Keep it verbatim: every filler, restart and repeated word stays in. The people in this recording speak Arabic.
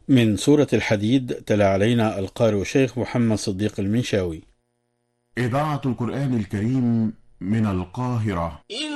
من سورة الحديد تلا علينا القارئ الشيخ محمد صديق المنشاوي. إذاعة القرآن الكريم من القاهرة.